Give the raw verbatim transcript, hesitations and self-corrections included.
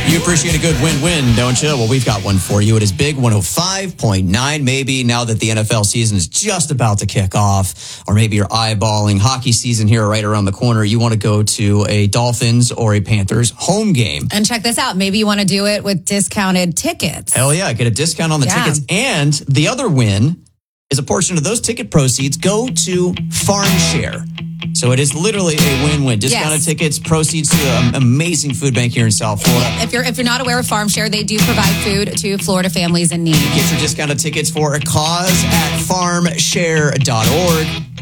You appreciate a good win-win, don't you? Well, we've got one for you. It is Big one oh five point nine. Maybe now that the N F L season is just about to kick off, or maybe you're eyeballing hockey season here right around the corner, you want to go to a Dolphins or a Panthers home game. And check this out. Maybe you want to do it with discounted tickets. Hell yeah, get a discount on the Yeah. tickets. And the other win is a portion of those ticket proceeds go to Farm Share. So it is literally a win-win. Discounted Yes. tickets, proceeds to an amazing food bank here in South Florida. If you're if you're not aware of Farm Share, they do provide food to Florida families in need. Get your discounted tickets for a cause at farm share dot org.